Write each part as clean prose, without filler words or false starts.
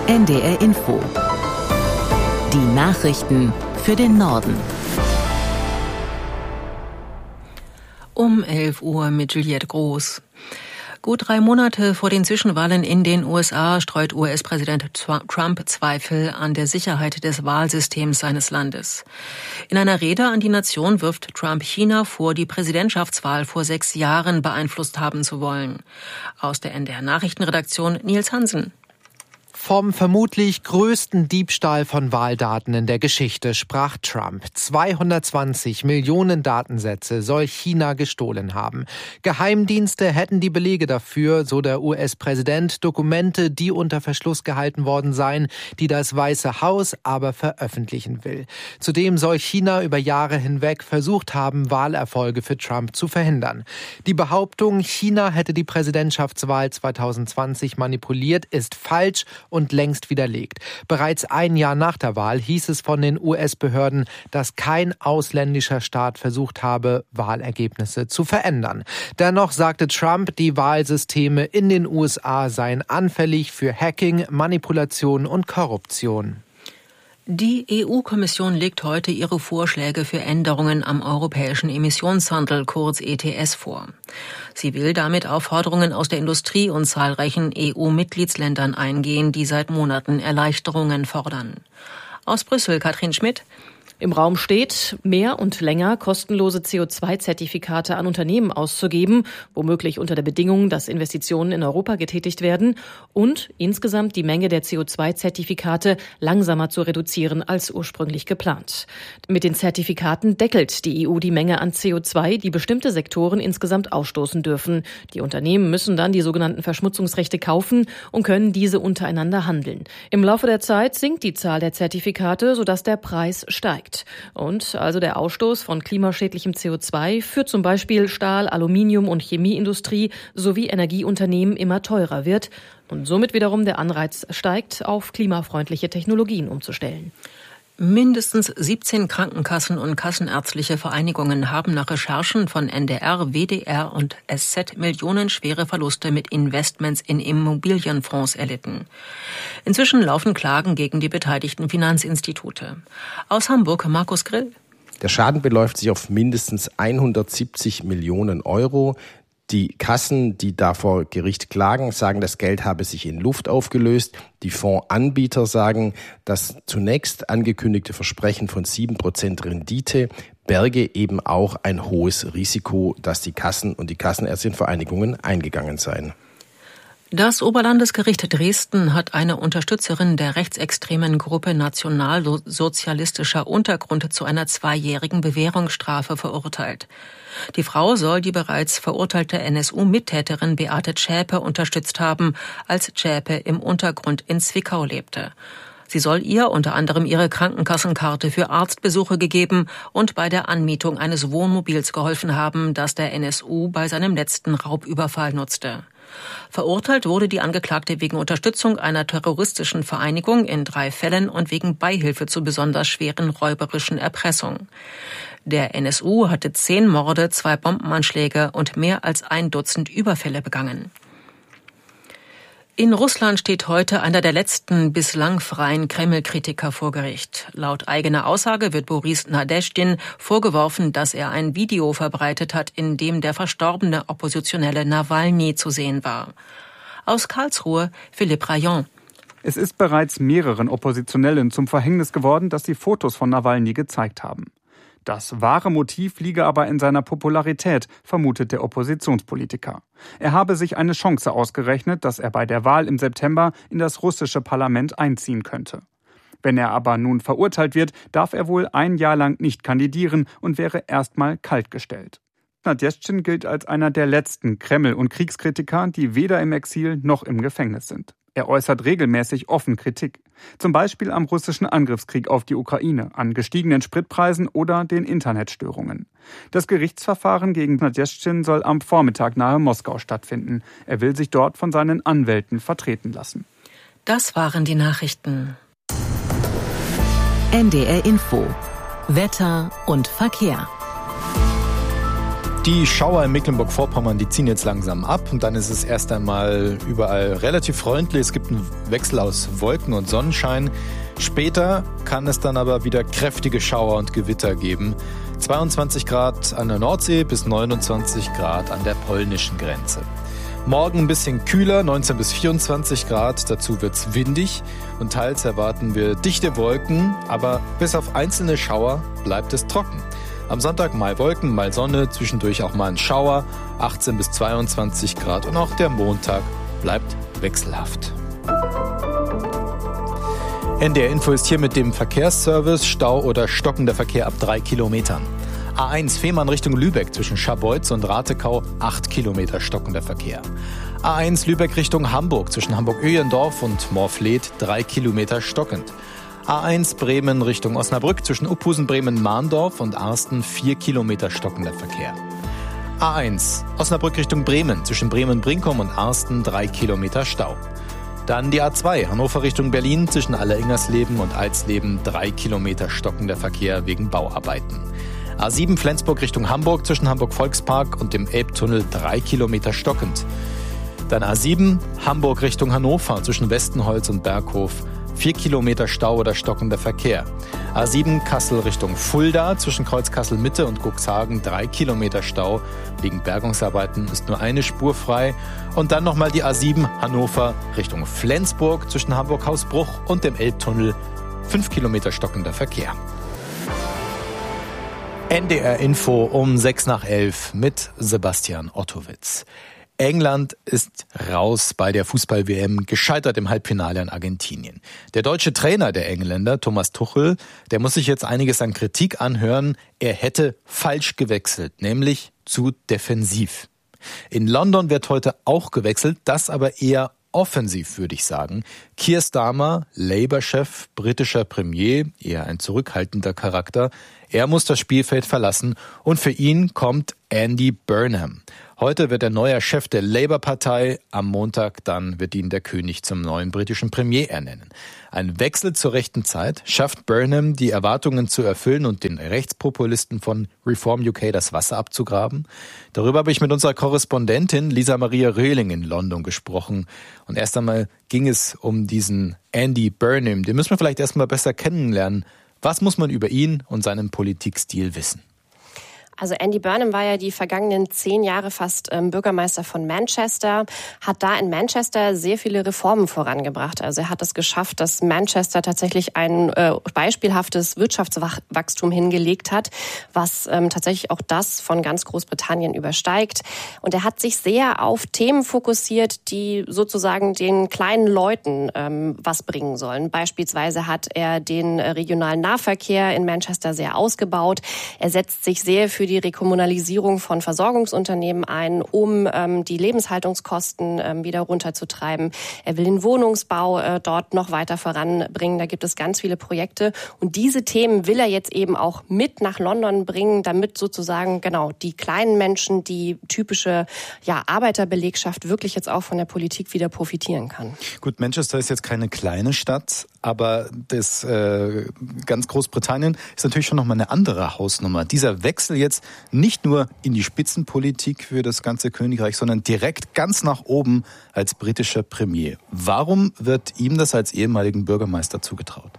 NDR Info. Die Nachrichten für den Norden. Um 11 Uhr mit Juliette Groß. Gut 3 Monate vor den Zwischenwahlen in den USA streut US-Präsident Trump Zweifel an der Sicherheit des Wahlsystems seines Landes. In einer Rede an die Nation wirft Trump China vor, die Präsidentschaftswahl vor 6 Jahren beeinflusst haben zu wollen. Aus der NDR-Nachrichtenredaktion Nils Hansen. Vom vermutlich größten Diebstahl von Wahldaten in der Geschichte sprach Trump. 220 Millionen Datensätze soll China gestohlen haben. Geheimdienste hätten die Belege dafür, so der US-Präsident, Dokumente, die unter Verschluss gehalten worden seien, die das Weiße Haus aber veröffentlichen will. Zudem soll China über Jahre hinweg versucht haben, Wahlerfolge für Trump zu verhindern. Die Behauptung, China hätte die Präsidentschaftswahl 2020 manipuliert, ist falsch und längst widerlegt. Bereits ein Jahr nach der Wahl hieß es von den US-Behörden, dass kein ausländischer Staat versucht habe, Wahlergebnisse zu verändern. Dennoch sagte Trump, die Wahlsysteme in den USA seien anfällig für Hacking, Manipulation und Korruption. Die EU-Kommission legt heute ihre Vorschläge für Änderungen am europäischen Emissionshandel, kurz ETS, vor. Sie will damit auf Forderungen aus der Industrie und zahlreichen EU-Mitgliedsländern eingehen, die seit Monaten Erleichterungen fordern. Aus Brüssel, Katrin Schmidt. Im Raum steht, mehr und länger kostenlose CO2-Zertifikate an Unternehmen auszugeben, womöglich unter der Bedingung, dass Investitionen in Europa getätigt werden und insgesamt die Menge der CO2-Zertifikate langsamer zu reduzieren als ursprünglich geplant. Mit den Zertifikaten deckelt die EU die Menge an CO2, die bestimmte Sektoren insgesamt ausstoßen dürfen. Die Unternehmen müssen dann die sogenannten Verschmutzungsrechte kaufen und können diese untereinander handeln. Im Laufe der Zeit sinkt die Zahl der Zertifikate, sodass der Preis steigt. Und also der Ausstoß von klimaschädlichem CO2 für zum Beispiel Stahl-, Aluminium- und Chemieindustrie sowie Energieunternehmen immer teurer wird und somit wiederum der Anreiz steigt, auf klimafreundliche Technologien umzustellen. Mindestens 17 Krankenkassen und kassenärztliche Vereinigungen haben nach Recherchen von NDR, WDR und SZ millionenschwere Verluste mit Investments in Immobilienfonds erlitten. Inzwischen laufen Klagen gegen die beteiligten Finanzinstitute. Aus Hamburg, Markus Grill. Der Schaden beläuft sich auf mindestens 170 Millionen Euro. Die Kassen, die da vor Gericht klagen, sagen, das Geld habe sich in Luft aufgelöst. Die Fondsanbieter sagen, das zunächst angekündigte Versprechen von 7% Rendite berge eben auch ein hohes Risiko, dass die Kassen und die Kassenärztlichen Vereinigungen eingegangen seien. Das Oberlandesgericht Dresden hat eine Unterstützerin der rechtsextremen Gruppe Nationalsozialistischer Untergrund zu einer 2-jährigen Bewährungsstrafe verurteilt. Die Frau soll die bereits verurteilte NSU-Mittäterin Beate Zschäpe unterstützt haben, als Zschäpe im Untergrund in Zwickau lebte. Sie soll ihr unter anderem ihre Krankenkassenkarte für Arztbesuche gegeben und bei der Anmietung eines Wohnmobils geholfen haben, das der NSU bei seinem letzten Raubüberfall nutzte. Verurteilt wurde die Angeklagte wegen Unterstützung einer terroristischen Vereinigung in 3 Fällen und wegen Beihilfe zu besonders schweren räuberischen Erpressung. Der NSU hatte 10 Morde, 2 Bombenanschläge und mehr als 1 Dutzend Überfälle begangen. In Russland steht heute einer der letzten bislang freien Kreml-Kritiker vor Gericht. Laut eigener Aussage wird Boris Nadeschdin vorgeworfen, dass er ein Video verbreitet hat, in dem der verstorbene Oppositionelle Nawalny zu sehen war. Aus Karlsruhe, Philipp Rayon. Es ist bereits mehreren Oppositionellen zum Verhängnis geworden, dass sie Fotos von Nawalny gezeigt haben. Das wahre Motiv liege aber in seiner Popularität, vermutet der Oppositionspolitiker. Er habe sich eine Chance ausgerechnet, dass er bei der Wahl im September in das russische Parlament einziehen könnte. Wenn er aber nun verurteilt wird, darf er wohl 1 Jahr lang nicht kandidieren und wäre erstmal kaltgestellt. Nadeschdin gilt als einer der letzten Kreml- und Kriegskritiker, die weder im Exil noch im Gefängnis sind. Er äußert regelmäßig offen Kritik. Zum Beispiel am russischen Angriffskrieg auf die Ukraine, an gestiegenen Spritpreisen oder den Internetstörungen. Das Gerichtsverfahren gegen Nadeschdin soll am Vormittag nahe Moskau stattfinden. Er will sich dort von seinen Anwälten vertreten lassen. Das waren die Nachrichten. NDR Info. Wetter und Verkehr. Die Schauer in Mecklenburg-Vorpommern, die ziehen jetzt langsam ab und dann ist es erst einmal überall relativ freundlich. Es gibt einen Wechsel aus Wolken und Sonnenschein. Später kann es dann aber wieder kräftige Schauer und Gewitter geben. 22 Grad an der Nordsee bis 29 Grad an der polnischen Grenze. Morgen ein bisschen kühler, 19 bis 24 Grad, dazu wird's windig und teils erwarten wir dichte Wolken, aber bis auf einzelne Schauer bleibt es trocken. Am Sonntag mal Wolken, mal Sonne, zwischendurch auch mal ein Schauer, 18 bis 22 Grad und auch der Montag bleibt wechselhaft. NDR Info ist hier mit dem Verkehrsservice. Stau oder stockender Verkehr ab 3 Kilometern. A1 Fehmarn Richtung Lübeck zwischen Scharbeutz und Ratekau 8 Kilometer stockender Verkehr. A1 Lübeck Richtung Hamburg zwischen Hamburg-Öhlendorf und Morfleet 3 Kilometer stockend. A1 Bremen Richtung Osnabrück zwischen Uphusen, Bremen-Mahndorf und Arsten 4 Kilometer stockender Verkehr. A1 Osnabrück Richtung Bremen zwischen Bremen-Brinkum und Arsten 3 Kilometer Stau. Dann die A2 Hannover Richtung Berlin zwischen Alleringersleben und Alsleben 3 Kilometer stockender Verkehr wegen Bauarbeiten. A7 Flensburg Richtung Hamburg zwischen Hamburg-Volkspark und dem Elbtunnel 3 Kilometer stockend. Dann A7 Hamburg Richtung Hannover zwischen Westenholz und Berghof 4 Kilometer Stau oder stockender Verkehr. A7 Kassel Richtung Fulda zwischen Kreuz Kassel-Mitte und Cuxhagen 3 Kilometer Stau. Wegen Bergungsarbeiten ist nur eine Spur frei. Und dann nochmal die A7 Hannover Richtung Flensburg zwischen Hamburg-Hausbruch und dem Elbtunnel 5 Kilometer stockender Verkehr. NDR Info um 6:11 mit Sebastian Ottowitz. England ist raus bei der Fußball-WM, gescheitert im Halbfinale an Argentinien. Der deutsche Trainer der Engländer, Thomas Tuchel, der muss sich jetzt einiges an Kritik anhören. Er hätte falsch gewechselt, nämlich zu defensiv. In London wird heute auch gewechselt, das aber eher offensiv, würde ich sagen. Keir Starmer, Labour-Chef, britischer Premier, eher ein zurückhaltender Charakter. Er muss das Spielfeld verlassen und für ihn kommt Andy Burnham. Heute wird er neuer Chef der Labour-Partei. Am Montag dann wird ihn der König zum neuen britischen Premier ernennen. Ein Wechsel zur rechten Zeit schafft Burnham, die Erwartungen zu erfüllen und den Rechtspopulisten von Reform UK das Wasser abzugraben. Darüber habe ich mit unserer Korrespondentin Lisa Maria Röhling in London gesprochen. Und erst einmal ging es um diesen Andy Burnham. Den müssen wir vielleicht erst mal besser kennenlernen. Was muss man über ihn und seinen Politikstil wissen? Also Andy Burnham war ja die vergangenen 10 Jahre fast Bürgermeister von Manchester, hat da in Manchester sehr viele Reformen vorangebracht. Also er hat es geschafft, dass Manchester tatsächlich ein beispielhaftes Wirtschaftswachstum hingelegt hat, was tatsächlich auch das von ganz Großbritannien übersteigt. Und er hat sich sehr auf Themen fokussiert, die sozusagen den kleinen Leuten was bringen sollen. Beispielsweise hat er den regionalen Nahverkehr in Manchester sehr ausgebaut. Er setzt sich sehr für die Rekommunalisierung von Versorgungsunternehmen ein, um die Lebenshaltungskosten wieder runterzutreiben. Er will den Wohnungsbau dort noch weiter voranbringen. Da gibt es ganz viele Projekte. Und diese Themen will er jetzt eben auch mit nach London bringen, damit sozusagen genau die kleinen Menschen, die typische Arbeiterbelegschaft wirklich jetzt auch von der Politik wieder profitieren kann. Gut, Manchester ist jetzt keine kleine Stadt, aber das ganz Großbritannien ist natürlich schon nochmal eine andere Hausnummer. Dieser Wechsel jetzt nicht nur in die Spitzenpolitik für das ganze Königreich, sondern direkt ganz nach oben als britischer Premier. Warum wird ihm das als ehemaligen Bürgermeister zugetraut?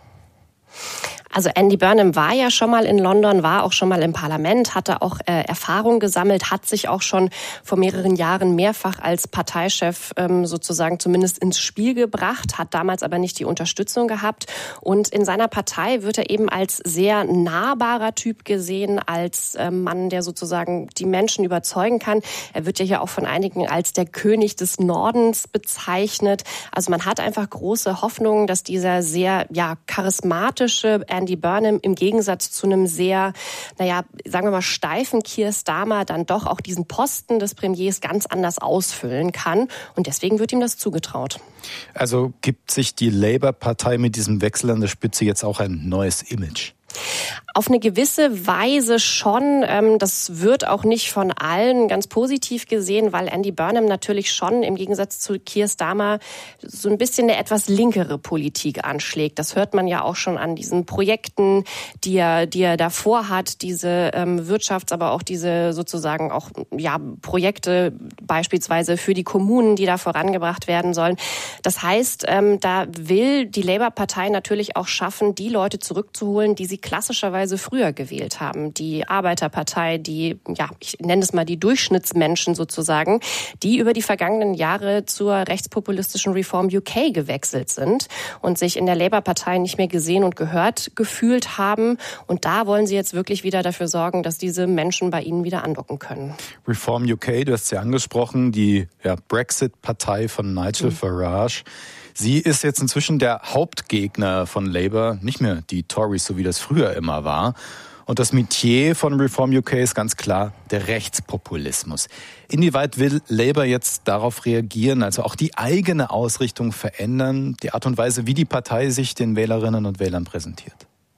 Also Andy Burnham war ja schon mal in London, war auch schon mal im Parlament, hatte auch Erfahrung gesammelt, hat sich auch schon vor mehreren Jahren mehrfach als Parteichef sozusagen zumindest ins Spiel gebracht, hat damals aber nicht die Unterstützung gehabt. Und in seiner Partei wird er eben als sehr nahbarer Typ gesehen, als Mann, der sozusagen die Menschen überzeugen kann. Er wird ja hier auch von einigen als der König des Nordens bezeichnet. Also man hat einfach große Hoffnungen, dass dieser sehr charismatische Andy Burnham im Gegensatz zu einem sehr, sagen wir mal, steifen Keir Starmer dann doch auch diesen Posten des Premiers ganz anders ausfüllen kann. Und deswegen wird ihm das zugetraut. Also gibt sich die Labour-Partei mit diesem Wechsel an der Spitze jetzt auch ein neues Image? Auf eine gewisse Weise schon. Das wird auch nicht von allen ganz positiv gesehen, weil Andy Burnham natürlich schon im Gegensatz zu Keir Starmer so ein bisschen eine etwas linkere Politik anschlägt. Das hört man ja auch schon an diesen Projekten, die er davor hat, diese aber auch diese sozusagen auch Projekte beispielsweise für die Kommunen, die da vorangebracht werden sollen. Das heißt, da will die Labour-Partei natürlich auch schaffen, die Leute zurückzuholen, die sie klassischerweise früher gewählt haben. Die Arbeiterpartei, ich nenne es mal die Durchschnittsmenschen sozusagen, die über die vergangenen Jahre zur rechtspopulistischen Reform UK gewechselt sind und sich in der Labour-Partei nicht mehr gesehen und gehört gefühlt haben. Und da wollen sie jetzt wirklich wieder dafür sorgen, dass diese Menschen bei ihnen wieder andocken können. Reform UK, du hast sie angesprochen, die Brexit-Partei von Nigel Farage. Sie ist jetzt inzwischen der Hauptgegner von Labour, nicht mehr die Tories, so wie das früher immer war. Und das Metier von Reform UK ist ganz klar der Rechtspopulismus. Inwieweit will Labour jetzt darauf reagieren, also auch die eigene Ausrichtung verändern, die Art und Weise, wie die Partei sich den Wählerinnen und Wählern präsentiert?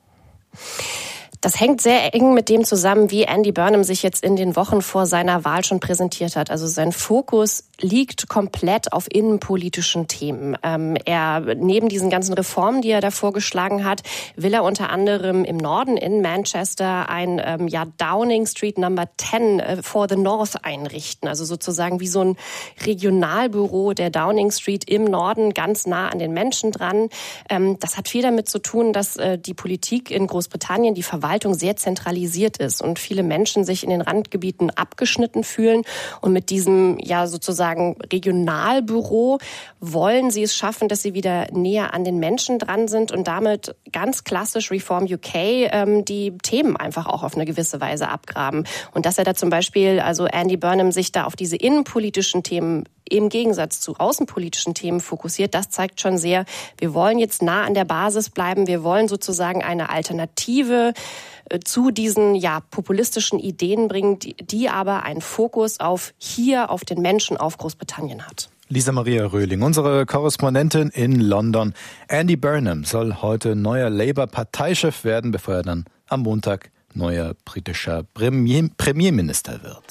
Das hängt sehr eng mit dem zusammen, wie Andy Burnham sich jetzt in den Wochen vor seiner Wahl schon präsentiert hat. Also sein Fokus liegt komplett auf innenpolitischen Themen. Neben diesen ganzen Reformen, die er da vorgeschlagen hat, will er unter anderem im Norden in Manchester ein Downing Street Number 10 for the North einrichten. Also sozusagen wie so ein Regionalbüro der Downing Street im Norden, ganz nah an den Menschen dran. Das hat viel damit zu tun, dass die Politik in Großbritannien, die Verwaltung sehr zentralisiert ist und viele Menschen sich in den Randgebieten abgeschnitten fühlen. Und mit diesem sozusagen Regionalbüro wollen sie es schaffen, dass sie wieder näher an den Menschen dran sind und damit ganz klassisch Reform UK die Themen einfach auch auf eine gewisse Weise abgraben. Und dass er da zum Beispiel, also Andy Burnham, sich da auf diese innenpolitischen Themen im Gegensatz zu außenpolitischen Themen fokussiert, das zeigt schon sehr, wir wollen jetzt nah an der Basis bleiben, wir wollen sozusagen eine Alternative zu diesen populistischen Ideen bringen, die aber einen Fokus auf den Menschen, auf Großbritannien hat. Lisa Maria Röhling, unsere Korrespondentin in London. Andy Burnham soll heute neuer Labour-Parteichef werden, bevor er dann am Montag neuer britischer Premierminister wird.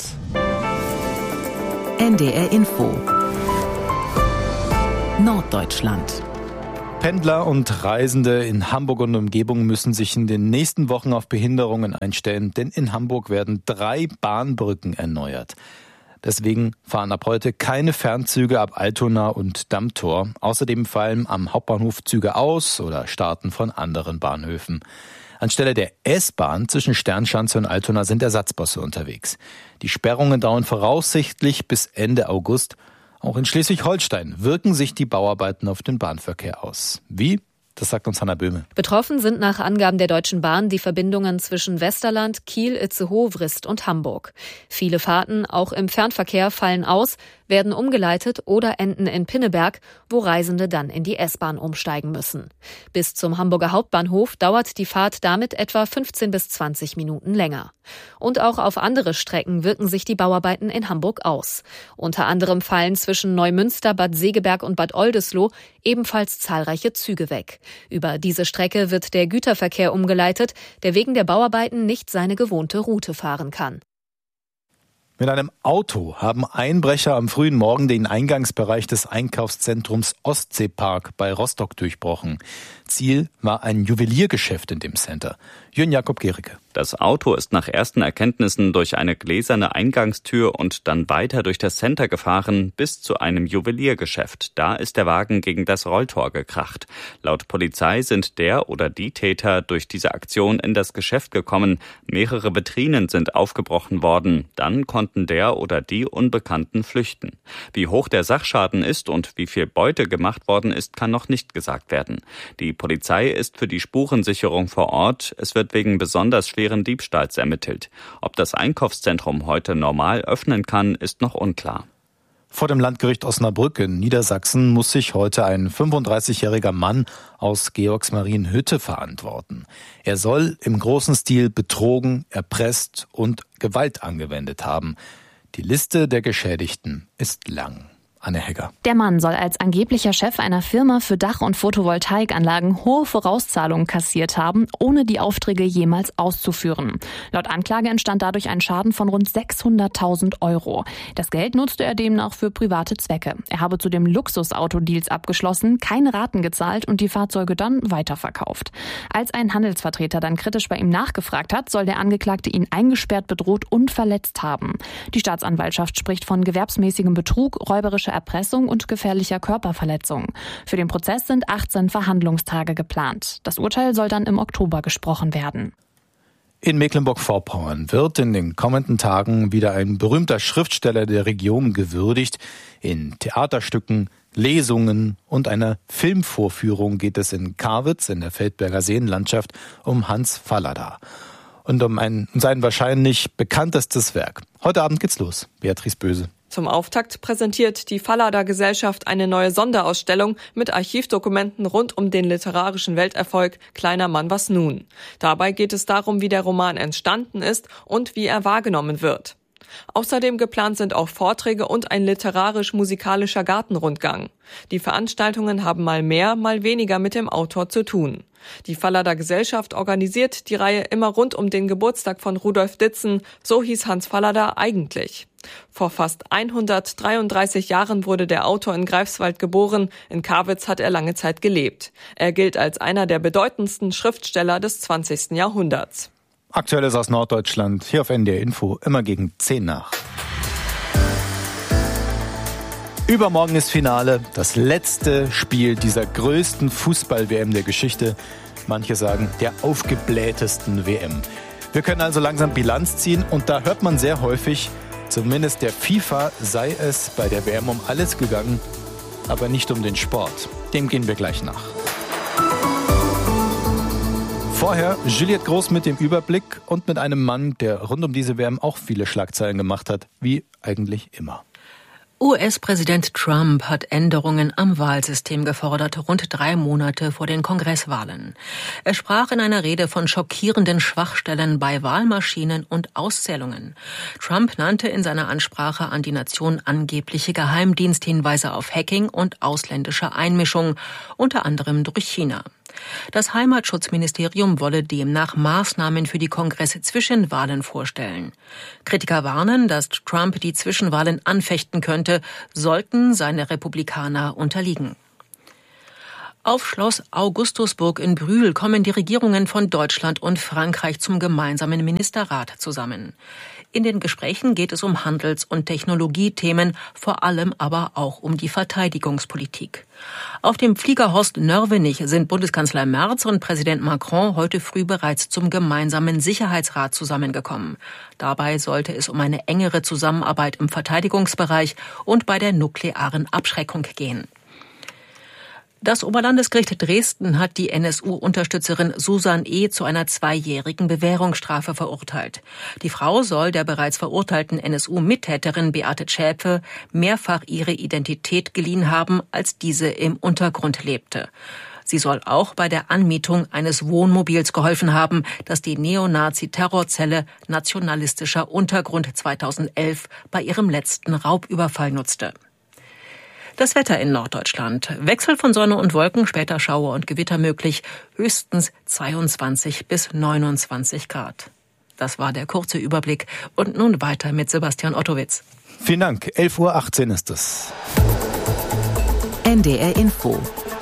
NDR Info Norddeutschland. Pendler und Reisende in Hamburg und Umgebung müssen sich in den nächsten Wochen auf Behinderungen einstellen, denn in Hamburg werden 3 Bahnbrücken erneuert. Deswegen fahren ab heute keine Fernzüge ab Altona und Dammtor. Außerdem fallen am Hauptbahnhof Züge aus oder starten von anderen Bahnhöfen. Anstelle der S-Bahn zwischen Sternschanze und Altona sind Ersatzbusse unterwegs. Die Sperrungen dauern voraussichtlich bis Ende August. Auch in Schleswig-Holstein wirken sich die Bauarbeiten auf den Bahnverkehr aus. Wie? Das sagt uns Hanna Böhme. Betroffen sind nach Angaben der Deutschen Bahn die Verbindungen zwischen Westerland, Kiel, Itzehoe, Wrist und Hamburg. Viele Fahrten, auch im Fernverkehr, fallen aus, werden umgeleitet oder enden in Pinneberg, wo Reisende dann in die S-Bahn umsteigen müssen. Bis zum Hamburger Hauptbahnhof dauert die Fahrt damit etwa 15 bis 20 Minuten länger. Und auch auf andere Strecken wirken sich die Bauarbeiten in Hamburg aus. Unter anderem fallen zwischen Neumünster, Bad Segeberg und Bad Oldesloe ebenfalls zahlreiche Züge weg. Über diese Strecke wird der Güterverkehr umgeleitet, der wegen der Bauarbeiten nicht seine gewohnte Route fahren kann. Mit einem Auto haben Einbrecher am frühen Morgen den Eingangsbereich des Einkaufszentrums Ostseepark bei Rostock durchbrochen. Ziel war ein Juweliergeschäft in dem Center. Jürgen Jakob Gericke. Das Auto ist nach ersten Erkenntnissen durch eine gläserne Eingangstür und dann weiter durch das Center gefahren bis zu einem Juweliergeschäft. Da ist der Wagen gegen das Rolltor gekracht. Laut Polizei sind der oder die Täter durch diese Aktion in das Geschäft gekommen. Mehrere Vitrinen sind aufgebrochen worden. Dann konnten der oder die Unbekannten flüchten. Wie hoch der Sachschaden ist und wie viel Beute gemacht worden ist, kann noch nicht gesagt werden. Die Polizei ist für die Spurensicherung vor Ort. Es wird wegen besonders schweren Diebstahls ermittelt. Ob das Einkaufszentrum heute normal öffnen kann, ist noch unklar. Vor dem Landgericht Osnabrück in Niedersachsen muss sich heute ein 35-jähriger Mann aus Georgsmarienhütte verantworten. Er soll im großen Stil betrogen, erpresst und Gewalt angewendet haben. Die Liste der Geschädigten ist lang. Anne Hegger. Der Mann soll als angeblicher Chef einer Firma für Dach- und Photovoltaikanlagen hohe Vorauszahlungen kassiert haben, ohne die Aufträge jemals auszuführen. Laut Anklage entstand dadurch ein Schaden von rund 600.000 €. Das Geld nutzte er demnach für private Zwecke. Er habe zudem Luxusautodeals abgeschlossen, keine Raten gezahlt und die Fahrzeuge dann weiterverkauft. Als ein Handelsvertreter dann kritisch bei ihm nachgefragt hat, soll der Angeklagte ihn eingesperrt, bedroht und verletzt haben. Die Staatsanwaltschaft spricht von gewerbsmäßigem Betrug, räuberischer Erpressung und gefährlicher Körperverletzung. Für den Prozess sind 18 Verhandlungstage geplant. Das Urteil soll dann im Oktober gesprochen werden. In Mecklenburg-Vorpommern wird in den kommenden Tagen wieder ein berühmter Schriftsteller der Region gewürdigt. In Theaterstücken, Lesungen und einer Filmvorführung geht es in Karwitz in der Feldberger Seenlandschaft um Hans Fallada und um sein wahrscheinlich bekanntestes Werk. Heute Abend geht's los. Beatrice Böse. Zum Auftakt präsentiert die Fallada-Gesellschaft eine neue Sonderausstellung mit Archivdokumenten rund um den literarischen Welterfolg Kleiner Mann, was nun? Dabei geht es darum, wie der Roman entstanden ist und wie er wahrgenommen wird. Außerdem geplant sind auch Vorträge und ein literarisch-musikalischer Gartenrundgang. Die Veranstaltungen haben mal mehr, mal weniger mit dem Autor zu tun. Die Fallada-Gesellschaft organisiert die Reihe immer rund um den Geburtstag von Rudolf Ditzen, so hieß Hans Fallada eigentlich. Vor fast 133 Jahren wurde der Autor in Greifswald geboren, in Karwitz hat er lange Zeit gelebt. Er gilt als einer der bedeutendsten Schriftsteller des 20. Jahrhunderts. Aktuelles aus Norddeutschland, hier auf NDR Info, immer gegen 10 nach. Übermorgen ist Finale, das letzte Spiel dieser größten Fußball-WM der Geschichte. Manche sagen, der aufgeblähtesten WM. Wir können also langsam Bilanz ziehen und da hört man sehr häufig, zumindest der FIFA sei es bei der WM um alles gegangen, aber nicht um den Sport. Dem gehen wir gleich nach. Vorher Juliette Groß mit dem Überblick und mit einem Mann, der rund um diese WM auch viele Schlagzeilen gemacht hat, wie eigentlich immer. US-Präsident Trump hat Änderungen am Wahlsystem gefordert, rund 3 Monate vor den Kongresswahlen. Er sprach in einer Rede von schockierenden Schwachstellen bei Wahlmaschinen und Auszählungen. Trump nannte in seiner Ansprache an die Nation angebliche Geheimdiensthinweise auf Hacking und ausländische Einmischung, unter anderem durch China. Das Heimatschutzministerium wolle demnach Maßnahmen für die Kongress-Zwischenwahlen vorstellen. Kritiker warnen, dass Trump die Zwischenwahlen anfechten könnte, sollten seine Republikaner unterliegen. Auf Schloss Augustusburg in Brühl kommen die Regierungen von Deutschland und Frankreich zum gemeinsamen Ministerrat zusammen. In den Gesprächen geht es um Handels- und Technologiethemen, vor allem aber auch um die Verteidigungspolitik. Auf dem Flieger Horst Nörvenich sind Bundeskanzler Merz und Präsident Macron heute früh bereits zum gemeinsamen Sicherheitsrat zusammengekommen. Dabei sollte es um eine engere Zusammenarbeit im Verteidigungsbereich und bei der nuklearen Abschreckung gehen. Das Oberlandesgericht Dresden hat die NSU-Unterstützerin Susan E. zu einer 2-jährigen Bewährungsstrafe verurteilt. Die Frau soll der bereits verurteilten NSU-Mittäterin Beate Zschäpe mehrfach ihre Identität geliehen haben, als diese im Untergrund lebte. Sie soll auch bei der Anmietung eines Wohnmobils geholfen haben, das die Neonazi-Terrorzelle Nationalistischer Untergrund 2011 bei ihrem letzten Raubüberfall nutzte. Das Wetter in Norddeutschland. Wechsel von Sonne und Wolken, später Schauer und Gewitter möglich, höchstens 22 bis 29 Grad. Das war der kurze Überblick. Und nun weiter mit Sebastian Ottowitz. Vielen Dank. 11:18 Uhr ist es. NDR Info.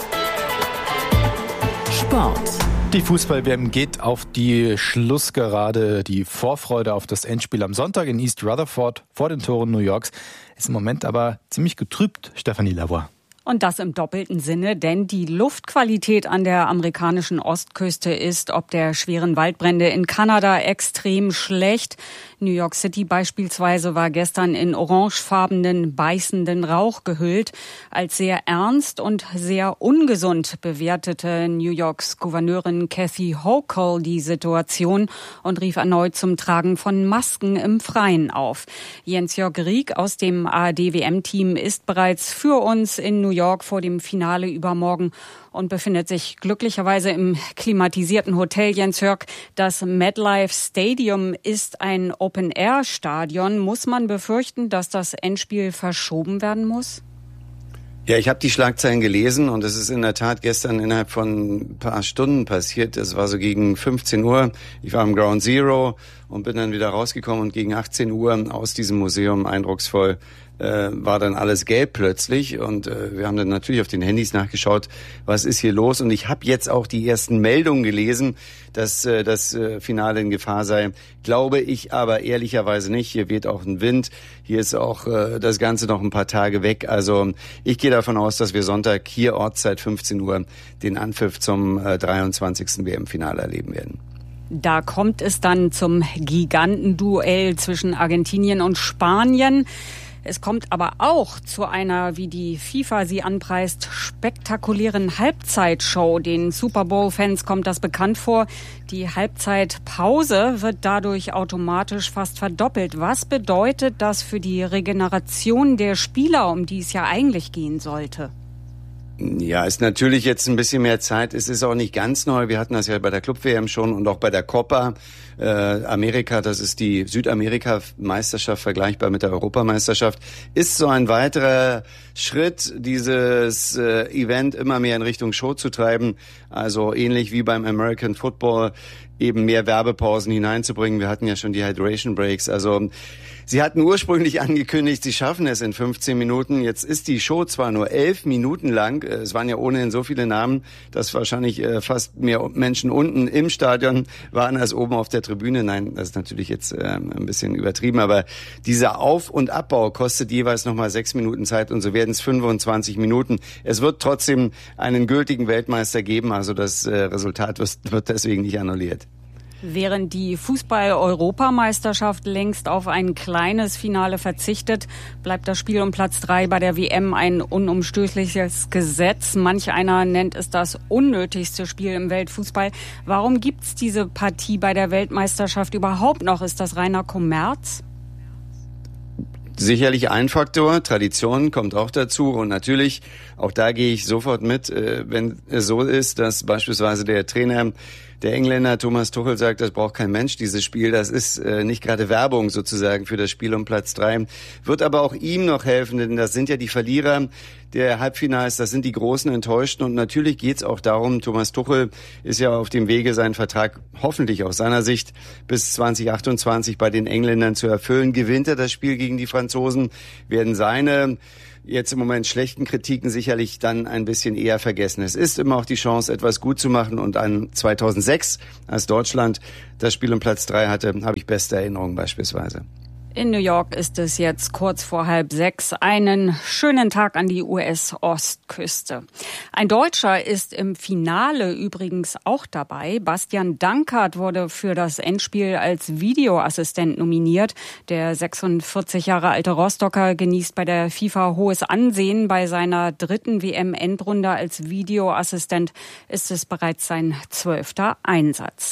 Sport. Die Fußball-WM geht auf die Schlussgerade. Die Vorfreude auf das Endspiel am Sonntag in East Rutherford vor den Toren New Yorks ist im Moment aber ziemlich getrübt, Stefanie Lavoie. Und das im doppelten Sinne, denn die Luftqualität an der amerikanischen Ostküste ist ob der schweren Waldbrände in Kanada extrem schlecht. New York City beispielsweise war gestern in orangefarbenen, beißenden Rauch gehüllt. Als sehr ernst und sehr ungesund bewertete New Yorks Gouverneurin Kathy Hochul die Situation und rief erneut zum Tragen von Masken im Freien auf. Jens-Jörg Rieck aus dem ARD-WM-Team ist bereits für uns in New York vor dem Finale übermorgen und befindet sich glücklicherweise im klimatisierten Hotel. Jens-Jörg, das MetLife Stadium ist ein Open-Air-Stadion. Muss man befürchten, dass das Endspiel verschoben werden muss? Ja, ich habe die Schlagzeilen gelesen und es ist in der Tat gestern innerhalb von ein paar Stunden passiert. Das war so gegen 15 Uhr. Ich war am Ground Zero und bin dann wieder rausgekommen und gegen 18 Uhr aus diesem Museum eindrucksvoll war dann alles gelb plötzlich und wir haben dann natürlich auf den Handys nachgeschaut, was ist hier los, und ich habe jetzt auch die ersten Meldungen gelesen, dass das Finale in Gefahr sei. Glaube ich aber ehrlicherweise nicht. Hier weht auch ein Wind, hier ist auch das Ganze noch ein paar Tage weg. Also ich gehe davon aus, dass wir Sonntag hier Ortszeit 15 Uhr den Anpfiff zum 23. WM-Finale erleben werden. Da kommt es dann zum Gigantenduell zwischen Argentinien und Spanien. Es kommt aber auch zu einer, wie die FIFA sie anpreist, spektakulären Halbzeitshow. Den Super Bowl-Fans kommt das bekannt vor. Die Halbzeitpause wird dadurch automatisch fast verdoppelt. Was bedeutet das für die Regeneration der Spieler, um die es ja eigentlich gehen sollte? Ja, ist natürlich jetzt ein bisschen mehr Zeit. Es ist auch nicht ganz neu. Wir hatten das ja bei der Club-WM schon und auch bei der Copa Amerika. Das ist die Südamerika-Meisterschaft, vergleichbar mit der Europameisterschaft. Ist so ein weiterer Schritt, dieses Event immer mehr in Richtung Show zu treiben. Also ähnlich wie beim American Football, eben mehr Werbepausen hineinzubringen. Wir hatten ja schon die Hydration Breaks. Also sie hatten ursprünglich angekündigt, sie schaffen es in 15 Minuten. Jetzt ist die Show zwar nur 11 Minuten lang. Es waren ja ohnehin so viele Namen, dass wahrscheinlich fast mehr Menschen unten im Stadion waren als oben auf der Tribüne. Nein, das ist natürlich jetzt ein bisschen übertrieben. Aber dieser Auf- und Abbau kostet jeweils nochmal 6 Minuten Zeit und so werden es 25 Minuten. Es wird trotzdem einen gültigen Weltmeister geben. Also das Resultat wird deswegen nicht annulliert. Während die Fußball-Europameisterschaft längst auf ein kleines Finale verzichtet, bleibt das Spiel um Platz 3 bei der WM ein unumstößliches Gesetz. Manch einer nennt es das unnötigste Spiel im Weltfußball. Warum gibt's diese Partie bei der Weltmeisterschaft überhaupt noch? Ist das reiner Kommerz? Sicherlich ein Faktor, Tradition kommt auch dazu und natürlich, auch da gehe ich sofort mit, wenn es so ist, dass beispielsweise der Trainer, der Engländer Thomas Tuchel sagt, das braucht kein Mensch, dieses Spiel, das ist nicht gerade Werbung sozusagen für das Spiel um Platz 3, wird aber auch ihm noch helfen, denn das sind ja die Verlierer der Halbfinals, das sind die großen Enttäuschten und natürlich geht es auch darum, Thomas Tuchel ist ja auf dem Wege, seinen Vertrag hoffentlich aus seiner Sicht bis 2028 bei den Engländern zu erfüllen. Gewinnt er das Spiel gegen die Franzosen, werden seine jetzt im Moment schlechten Kritiken sicherlich dann ein bisschen eher vergessen. Es ist immer auch die Chance, etwas gut zu machen und an 2006, als Deutschland das Spiel um Platz 3 hatte, habe ich beste Erinnerungen beispielsweise. In New York ist es jetzt kurz vor 5:30. Einen schönen Tag an die US-Ostküste. Ein Deutscher ist im Finale übrigens auch dabei. Bastian Dankert wurde für das Endspiel als Videoassistent nominiert. Der 46 Jahre alte Rostocker genießt bei der FIFA hohes Ansehen. Bei seiner 3. WM-Endrunde als Videoassistent ist es bereits sein 12. Einsatz.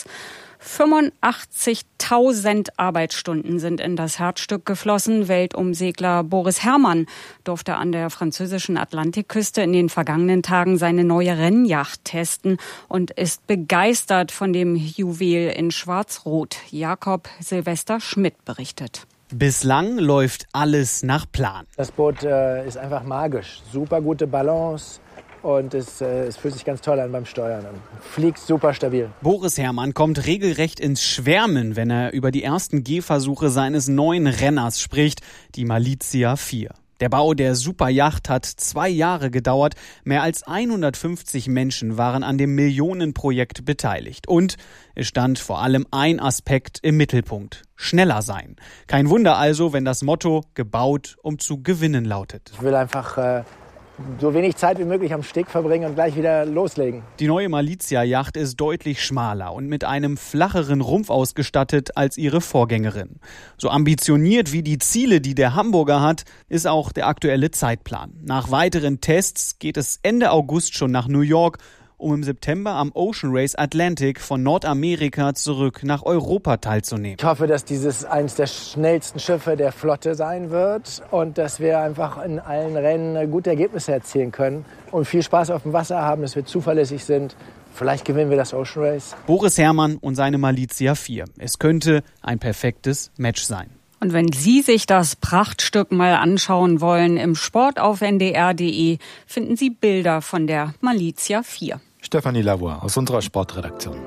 85.000 Arbeitsstunden sind in das Herzstück geflossen. Weltumsegler Boris Herrmann durfte an der französischen Atlantikküste in den vergangenen Tagen seine neue Rennjacht testen und ist begeistert von dem Juwel in Schwarz-Rot. Jakob Silvester Schmidt berichtet. Bislang läuft alles nach Plan. Das Boot ist einfach magisch. Super gute Balance. Und es fühlt sich ganz toll an beim Steuern. Fliegt super stabil. Boris Herrmann kommt regelrecht ins Schwärmen, wenn er über die ersten Gehversuche seines neuen Renners spricht, die Malizia 4. Der Bau der Superjacht hat 2 Jahre gedauert. Mehr als 150 Menschen waren an dem Millionenprojekt beteiligt. Und es stand vor allem ein Aspekt im Mittelpunkt: schneller sein. Kein Wunder also, wenn das Motto "gebaut, um zu gewinnen" lautet. Ich will einfach so wenig Zeit wie möglich am Steg verbringen und gleich wieder loslegen. Die neue Malizia-Yacht ist deutlich schmaler und mit einem flacheren Rumpf ausgestattet als ihre Vorgängerin. So ambitioniert wie die Ziele, die der Hamburger hat, ist auch der aktuelle Zeitplan. Nach weiteren Tests geht es Ende August schon nach New York, um im September am Ocean Race Atlantic von Nordamerika zurück nach Europa teilzunehmen. Ich hoffe, dass dieses eines der schnellsten Schiffe der Flotte sein wird und dass wir einfach in allen Rennen gute Ergebnisse erzielen können und viel Spaß auf dem Wasser haben, dass wir zuverlässig sind. Vielleicht gewinnen wir das Ocean Race. Boris Herrmann und seine Malizia 4. Es könnte ein perfektes Match sein. Und wenn Sie sich das Prachtstück mal anschauen wollen, im Sport auf ndr.de finden Sie Bilder von der Malizia 4. Stefanie Lavoie aus unserer Sportredaktion.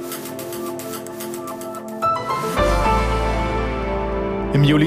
Im Juli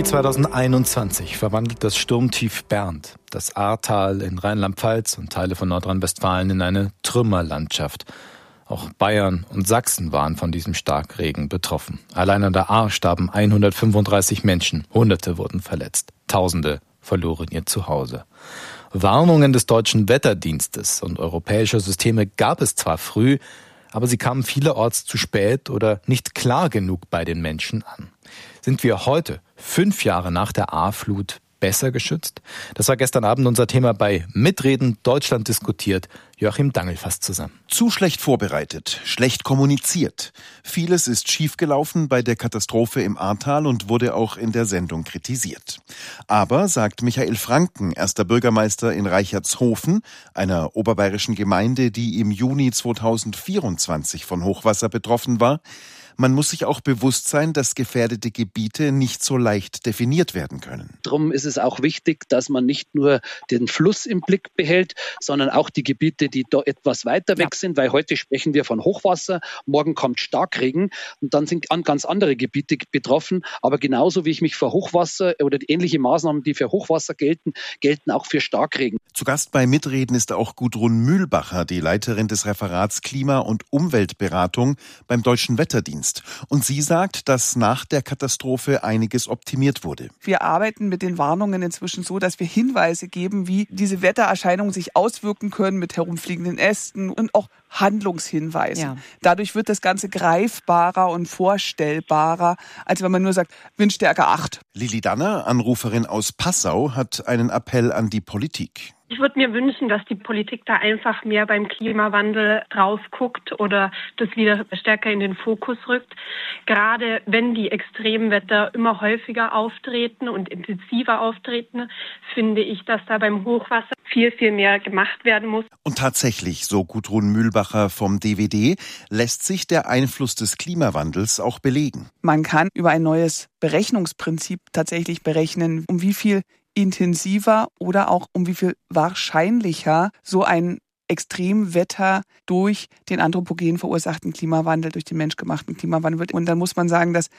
2021 verwandelt das Sturmtief Bernd das Ahrtal in Rheinland-Pfalz und Teile von Nordrhein-Westfalen in eine Trümmerlandschaft. Auch Bayern und Sachsen waren von diesem Starkregen betroffen. Allein an der Ahr starben 135 Menschen, Hunderte wurden verletzt, Tausende verloren ihr Zuhause. Warnungen des Deutschen Wetterdienstes und europäischer Systeme gab es zwar früh, aber sie kamen vielerorts zu spät oder nicht klar genug bei den Menschen an. Sind wir heute, 5 Jahre nach der Ahrflut, besser geschützt? Das war gestern Abend unser Thema bei Mitreden Deutschland diskutiert. Joachim Dangel fasst zusammen. Zu schlecht vorbereitet, schlecht kommuniziert. Vieles ist schiefgelaufen bei der Katastrophe im Ahrtal und wurde auch in der Sendung kritisiert. Aber, sagt Michael Franken, erster Bürgermeister in Reichertshofen, einer oberbayerischen Gemeinde, die im Juni 2024 von Hochwasser betroffen war, man muss sich auch bewusst sein, dass gefährdete Gebiete nicht so leicht definiert werden können. Darum ist es auch wichtig, dass man nicht nur den Fluss im Blick behält, sondern auch die Gebiete, die da etwas weiter weg sind, weil heute sprechen wir von Hochwasser, morgen kommt Starkregen und dann sind ganz andere Gebiete betroffen. Aber genauso wie ich mich für Hochwasser oder ähnliche Maßnahmen, die für Hochwasser gelten, gelten auch für Starkregen. Zu Gast bei Mitreden ist auch Gudrun Mühlbacher, die Leiterin des Referats Klima- und Umweltberatung beim Deutschen Wetterdienst. Und sie sagt, dass nach der Katastrophe einiges optimiert wurde. Wir arbeiten mit den Warnungen inzwischen so, dass wir Hinweise geben, wie diese Wettererscheinungen sich auswirken können mit herumfliegenden Ästen und auch Handlungshinweisen. Ja. Dadurch wird das Ganze greifbarer und vorstellbarer, als wenn man nur sagt, Windstärke 8. Lili Danner, Anruferin aus Passau, hat einen Appell an die Politik. Ich würde mir wünschen, dass die Politik da einfach mehr beim Klimawandel drauf guckt oder das wieder stärker in den Fokus rückt. Gerade wenn die Extremwetter immer häufiger auftreten und intensiver auftreten, finde ich, dass da beim Hochwasser viel, viel mehr gemacht werden muss. Und tatsächlich, so Gudrun Mühlbacher vom DWD, lässt sich der Einfluss des Klimawandels auch belegen. Man kann über ein neues Berechnungsprinzip tatsächlich berechnen, um wie viel intensiver oder auch um wie viel wahrscheinlicher so ein Extremwetter durch den anthropogen verursachten Klimawandel, durch den menschgemachten Klimawandel wird. Und dann muss man sagen, dass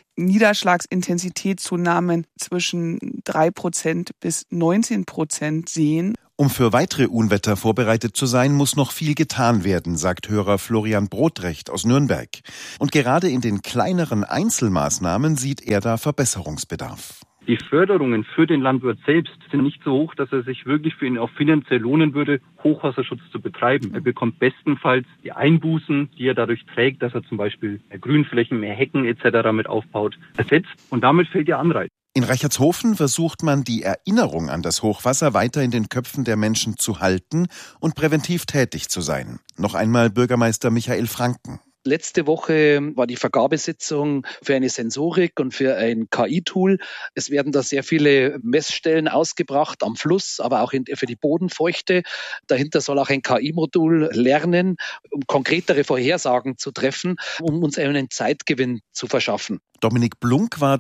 Niederschlagsintensitätszunahmen zwischen 3% bis 19% sehen. Um für weitere Unwetter vorbereitet zu sein, muss noch viel getan werden, sagt Hörer Florian Brodrecht aus Nürnberg. Und gerade in den kleineren Einzelmaßnahmen sieht er da Verbesserungsbedarf. Die Förderungen für den Landwirt selbst sind nicht so hoch, dass er sich wirklich für ihn auch finanziell lohnen würde, Hochwasserschutz zu betreiben. Er bekommt bestenfalls die Einbußen, die er dadurch trägt, dass er zum Beispiel mehr Grünflächen, mehr Hecken etc. mit aufbaut, ersetzt. Und damit fällt der Anreiz. In Reichertshofen versucht man, die Erinnerung an das Hochwasser weiter in den Köpfen der Menschen zu halten und präventiv tätig zu sein. Noch einmal Bürgermeister Michael Franken. Letzte Woche war die Vergabesitzung für eine Sensorik und für ein KI-Tool. Es werden da sehr viele Messstellen ausgebracht am Fluss, aber auch für die Bodenfeuchte. Dahinter soll auch ein KI-Modul lernen, um konkretere Vorhersagen zu treffen, um uns einen Zeitgewinn zu verschaffen. Dominik Blunk war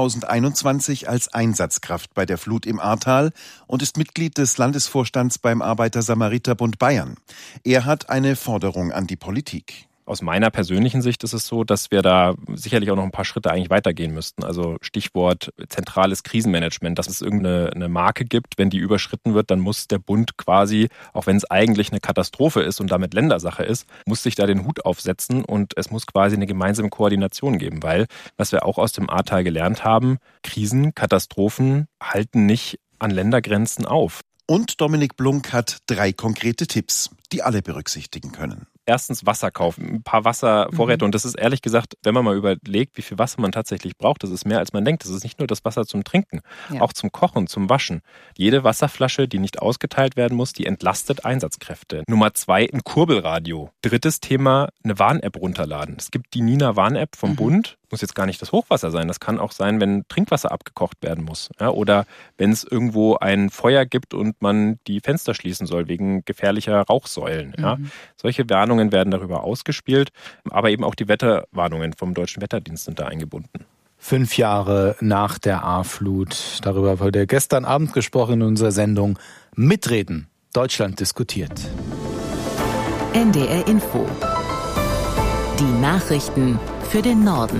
2021 als Einsatzkraft bei der Flut im Ahrtal und ist Mitglied des Landesvorstands beim Arbeiter-Samariter-Bund Bayern. Er hat eine Forderung an die Politik. Aus meiner persönlichen Sicht ist es so, dass wir da sicherlich auch noch ein paar Schritte eigentlich weitergehen müssten. Also Stichwort zentrales Krisenmanagement, dass es irgendeine Marke gibt. Wenn die überschritten wird, dann muss der Bund quasi, auch wenn es eigentlich eine Katastrophe ist und damit Ländersache ist, muss sich da den Hut aufsetzen und es muss quasi eine gemeinsame Koordination geben. Weil, was wir auch aus dem Ahrtal gelernt haben, Krisen, Katastrophen halten nicht an Ländergrenzen auf. Und Dominik Blunk hat 3 konkrete Tipps, die alle berücksichtigen können. Erstens Wasser kaufen, ein paar Wasservorräte. Und das ist ehrlich gesagt, wenn man mal überlegt, wie viel Wasser man tatsächlich braucht, das ist mehr als man denkt. Das ist nicht nur das Wasser zum Trinken, auch zum Kochen, zum Waschen. Jede Wasserflasche, die nicht ausgeteilt werden muss, die entlastet Einsatzkräfte. Nummer 2, ein Kurbelradio. 3. Thema, eine Warn-App runterladen. Es gibt die Nina-Warn-App vom Bund. Muss jetzt gar nicht das Hochwasser sein. Das kann auch sein, wenn Trinkwasser abgekocht werden muss. Ja, oder wenn es irgendwo ein Feuer gibt und man die Fenster schließen soll wegen gefährlicher Rauchsäulen. Ja. Solche Warnungen werden darüber ausgespielt. Aber eben auch die Wetterwarnungen vom Deutschen Wetterdienst sind da eingebunden. 5 Jahre nach der A-Flut. Darüber wurde gestern Abend gesprochen in unserer Sendung Mitreden. Deutschland diskutiert. NDR Info. Die Nachrichten für den Norden.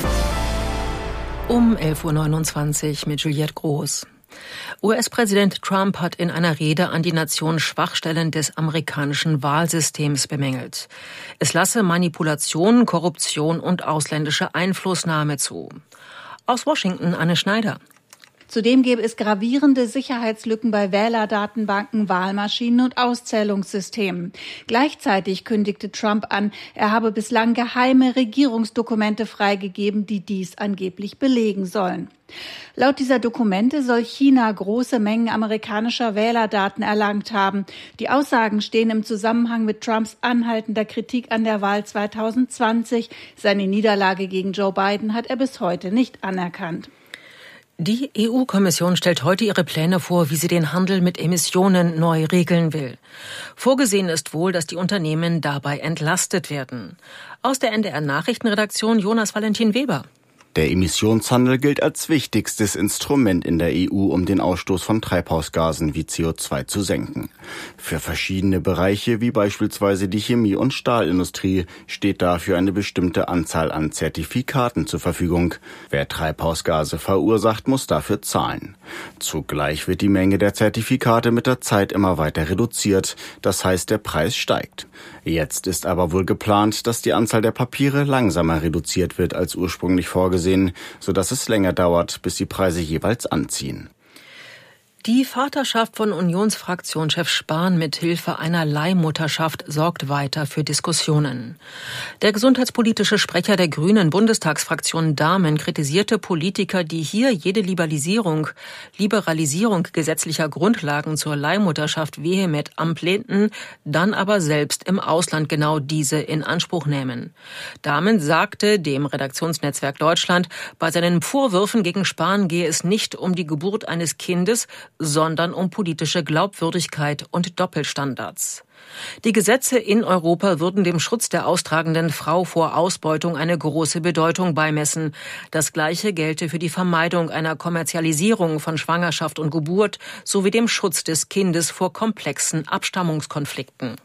Um 11.29 Uhr mit Juliette Groß. US-Präsident Trump hat in einer Rede an die Nation Schwachstellen des amerikanischen Wahlsystems bemängelt. Es lasse Manipulation, Korruption und ausländische Einflussnahme zu. Aus Washington Anne Schneider. Zudem gäbe es gravierende Sicherheitslücken bei Wählerdatenbanken, Wahlmaschinen und Auszählungssystemen. Gleichzeitig kündigte Trump an, er habe bislang geheime Regierungsdokumente freigegeben, die dies angeblich belegen sollen. Laut dieser Dokumente soll China große Mengen amerikanischer Wählerdaten erlangt haben. Die Aussagen stehen im Zusammenhang mit Trumps anhaltender Kritik an der Wahl 2020. Seine Niederlage gegen Joe Biden hat er bis heute nicht anerkannt. Die EU-Kommission stellt heute ihre Pläne vor, wie sie den Handel mit Emissionen neu regeln will. Vorgesehen ist wohl, dass die Unternehmen dabei entlastet werden. Aus der NDR-Nachrichtenredaktion Jonas Valentin Weber. Der Emissionshandel gilt als wichtigstes Instrument in der EU, um den Ausstoß von Treibhausgasen wie CO2 zu senken. Für verschiedene Bereiche, wie beispielsweise die Chemie- und Stahlindustrie, steht dafür eine bestimmte Anzahl an Zertifikaten zur Verfügung. Wer Treibhausgase verursacht, muss dafür zahlen. Zugleich wird die Menge der Zertifikate mit der Zeit immer weiter reduziert, das heißt, der Preis steigt. Jetzt ist aber wohl geplant, dass die Anzahl der Papiere langsamer reduziert wird als ursprünglich vorgesehen, sodass es länger dauert, bis die Preise jeweils anziehen. Die Vaterschaft von Unionsfraktionschef Spahn mit Hilfe einer Leihmutterschaft sorgt weiter für Diskussionen. Der gesundheitspolitische Sprecher der Grünen Bundestagsfraktion Dahmen kritisierte Politiker, die hier jede Liberalisierung gesetzlicher Grundlagen zur Leihmutterschaft vehement ablehnten, dann aber selbst im Ausland genau diese in Anspruch nehmen. Dahmen sagte dem Redaktionsnetzwerk Deutschland, bei seinen Vorwürfen gegen Spahn gehe es nicht um die Geburt eines Kindes, sondern um politische Glaubwürdigkeit und Doppelstandards. Die Gesetze in Europa würden dem Schutz der austragenden Frau vor Ausbeutung eine große Bedeutung beimessen. Das Gleiche gelte für die Vermeidung einer Kommerzialisierung von Schwangerschaft und Geburt sowie dem Schutz des Kindes vor komplexen Abstammungskonflikten.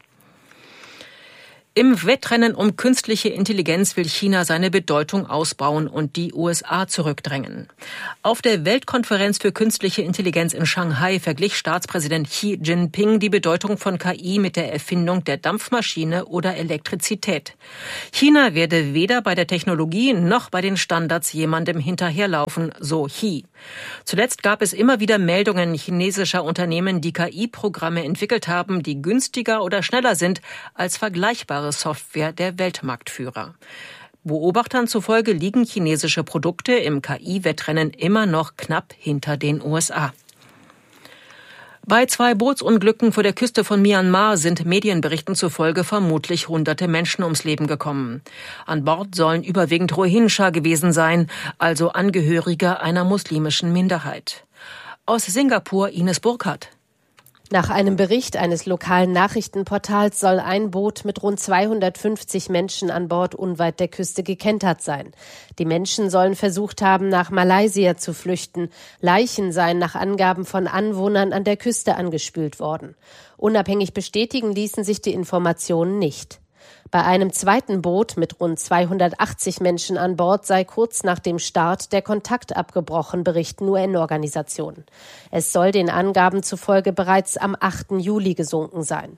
Im Wettrennen um künstliche Intelligenz will China seine Bedeutung ausbauen und die USA zurückdrängen. Auf der Weltkonferenz für künstliche Intelligenz in Shanghai verglich Staatspräsident Xi Jinping die Bedeutung von KI mit der Erfindung der Dampfmaschine oder Elektrizität. China werde weder bei der Technologie noch bei den Standards jemandem hinterherlaufen, so Xi. Zuletzt gab es immer wieder Meldungen chinesischer Unternehmen, die KI-Programme entwickelt haben, die günstiger oder schneller sind als vergleichbare Software der Weltmarktführer. Beobachtern zufolge liegen chinesische Produkte im KI-Wettrennen immer noch knapp hinter den USA. Bei 2 Bootsunglücken vor der Küste von Myanmar sind Medienberichten zufolge vermutlich hunderte Menschen ums Leben gekommen. An Bord sollen überwiegend Rohingya gewesen sein, also Angehörige einer muslimischen Minderheit. Aus Singapur Ines Burkhardt. Nach einem Bericht eines lokalen Nachrichtenportals soll ein Boot mit rund 250 Menschen an Bord unweit der Küste gekentert sein. Die Menschen sollen versucht haben, nach Malaysia zu flüchten. Leichen seien nach Angaben von Anwohnern an der Küste angespült worden. Unabhängig bestätigen ließen sich die Informationen nicht. Bei einem zweiten Boot mit rund 280 Menschen an Bord sei kurz nach dem Start der Kontakt abgebrochen, berichten UN-Organisationen. Es soll den Angaben zufolge bereits am 8. Juli gesunken sein.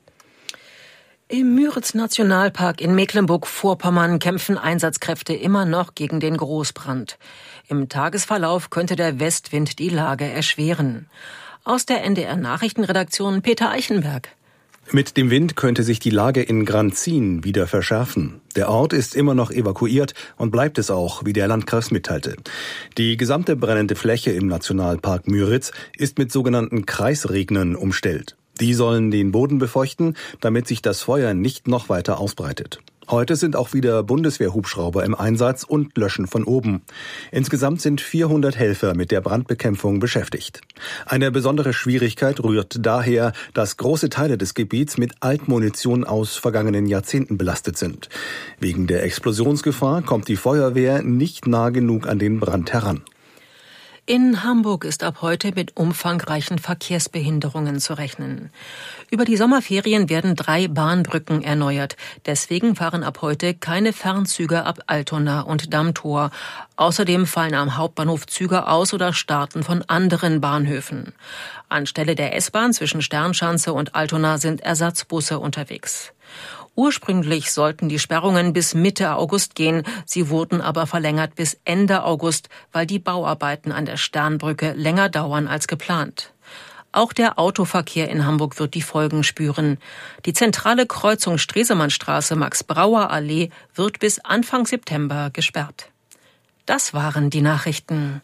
Im Müritz-Nationalpark in Mecklenburg-Vorpommern kämpfen Einsatzkräfte immer noch gegen den Großbrand. Im Tagesverlauf könnte der Westwind die Lage erschweren. Aus der NDR-Nachrichtenredaktion Peter Eichenberg. Mit dem Wind könnte sich die Lage in Granzin wieder verschärfen. Der Ort ist immer noch evakuiert und bleibt es auch, wie der Landkreis mitteilte. Die gesamte brennende Fläche im Nationalpark Müritz ist mit sogenannten Kreisregnern umstellt. Die sollen den Boden befeuchten, damit sich das Feuer nicht noch weiter ausbreitet. Heute sind auch wieder Bundeswehrhubschrauber im Einsatz und löschen von oben. Insgesamt sind 400 Helfer mit der Brandbekämpfung beschäftigt. Eine besondere Schwierigkeit rührt daher, dass große Teile des Gebiets mit Altmunition aus vergangenen Jahrzehnten belastet sind. Wegen der Explosionsgefahr kommt die Feuerwehr nicht nah genug an den Brand heran. In Hamburg ist ab heute mit umfangreichen Verkehrsbehinderungen zu rechnen. Über die Sommerferien werden 3 Bahnbrücken erneuert. Deswegen fahren ab heute keine Fernzüge ab Altona und Dammtor. Außerdem fallen am Hauptbahnhof Züge aus oder starten von anderen Bahnhöfen. Anstelle der S-Bahn zwischen Sternschanze und Altona sind Ersatzbusse unterwegs. Ursprünglich sollten die Sperrungen bis Mitte August gehen. Sie wurden aber verlängert bis Ende August, weil die Bauarbeiten an der Sternbrücke länger dauern als geplant. Auch der Autoverkehr in Hamburg wird die Folgen spüren. Die zentrale Kreuzung Stresemannstraße Max-Brauer-Allee wird bis Anfang September gesperrt. Das waren die Nachrichten.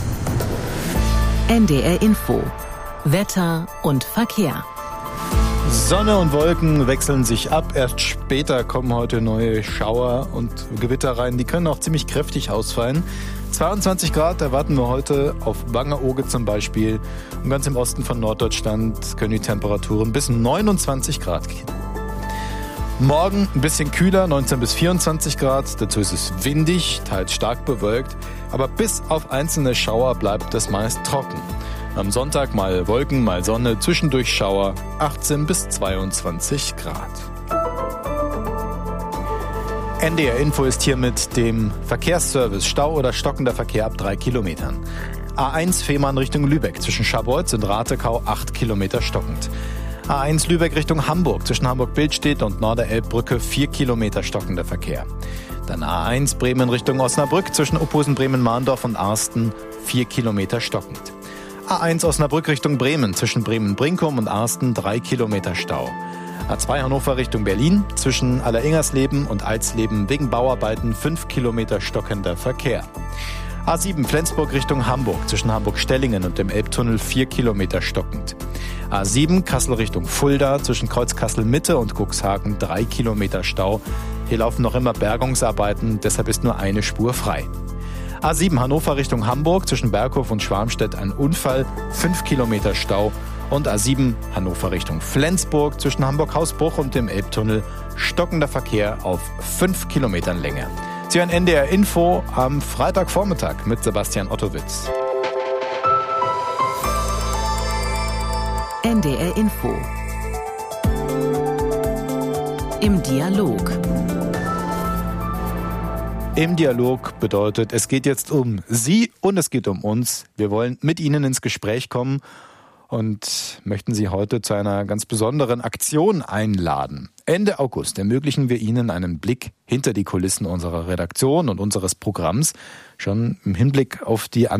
NDR Info. Wetter und Verkehr. Sonne und Wolken wechseln sich ab. Erst später kommen heute neue Schauer und Gewitter rein. Die können auch ziemlich kräftig ausfallen. 22 Grad erwarten wir heute auf Wangerooge zum Beispiel. Und ganz im Osten von Norddeutschland können die Temperaturen bis 29 Grad gehen. Morgen ein bisschen kühler, 19 bis 24 Grad. Dazu ist es windig, teils stark bewölkt. Aber bis auf einzelne Schauer bleibt es meist trocken. Am Sonntag mal Wolken, mal Sonne, zwischendurch Schauer, 18 bis 22 Grad. NDR Info ist hier mit dem Verkehrsservice. Stau oder stockender Verkehr ab 3 Kilometern. A1 Fehmarn Richtung Lübeck zwischen Scharbeutz und Ratekau 8 Kilometer stockend. A1 Lübeck Richtung Hamburg zwischen Hamburg-Bildstedt und Norderelbbrücke 4 Kilometer stockender Verkehr. Dann A1 Bremen Richtung Osnabrück zwischen Opposen Bremen-Mahndorf und Arsten 4 Kilometer stockend. A1 Osnabrück Richtung Bremen zwischen Bremen-Brinkum und Arsten 3 Kilometer Stau. A2 Hannover Richtung Berlin zwischen Alleringersleben und Alsleben wegen Bauarbeiten 5 Kilometer stockender Verkehr. A7 Flensburg Richtung Hamburg zwischen Hamburg-Stellingen und dem Elbtunnel 4 Kilometer stockend. A7 Kassel Richtung Fulda zwischen Kreuz Kassel-Mitte und Cuxhagen 3 Kilometer Stau. Hier laufen noch immer Bergungsarbeiten, deshalb ist nur eine Spur frei. A7 Hannover Richtung Hamburg zwischen Berghof und Schwarmstedt ein Unfall, 5 Kilometer Stau. Und A7 Hannover Richtung Flensburg zwischen Hamburg-Hausbruch und dem Elbtunnel stockender Verkehr auf 5 Kilometern Länge. Sie hören NDR Info am Freitagvormittag mit Sebastian Ottowitz. NDR Info. Im Dialog. Im Dialog bedeutet, es geht jetzt um Sie und es geht um uns. Wir wollen mit Ihnen ins Gespräch kommen und möchten Sie heute zu einer ganz besonderen Aktion einladen. Ende August ermöglichen wir Ihnen einen Blick hinter die Kulissen unserer Redaktion und unseres Programms, schon im Hinblick auf die